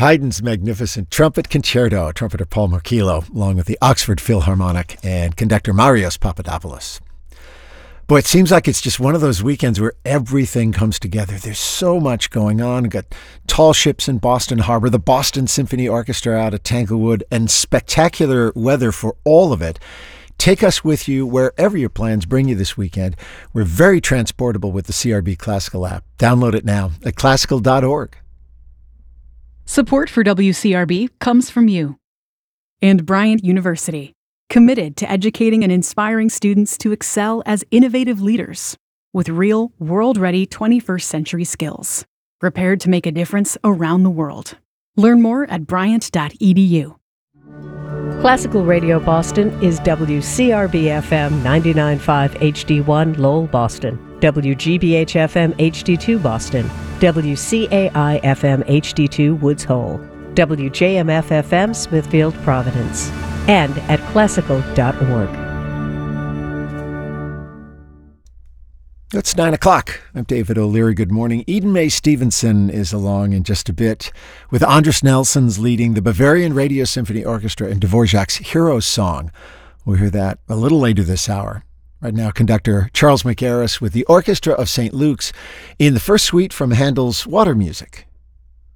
Haydn's magnificent trumpet concerto, trumpeter Paul Markilo, along with the Oxford Philharmonic and conductor Marios Papadopoulos. Boy, it seems like it's just one of those weekends where everything comes together. There's so much going on. We've got tall ships in Boston Harbor, the Boston Symphony Orchestra out at Tanglewood, and spectacular weather for all of it. Take us with you wherever your plans bring you this weekend. We're very transportable with the CRB Classical app. Download it now at classical.org. Support for WCRB comes from you and Bryant University, committed to educating and inspiring students to excel as innovative leaders with real, world-ready 21st century skills, prepared to make a difference around the world. Learn more at bryant.edu. Classical Radio Boston is WCRB-FM 99.5 HD1 Lowell, Boston, WGBH-FM HD2 Boston, WCAI-FM HD2 Woods Hole, WJMF-FM Smithfield, Providence, and at classical.org. It's 9 o'clock. I'm David O'Leary. Good morning. Eden Mae Stevenson is along in just a bit with Andras Nelsons leading the Bavarian Radio Symphony Orchestra in Dvorak's Hero Song. We'll hear that a little later this hour. Right now, conductor Charles McArris with the Orchestra of St. Luke's in the first suite from Handel's Water Music.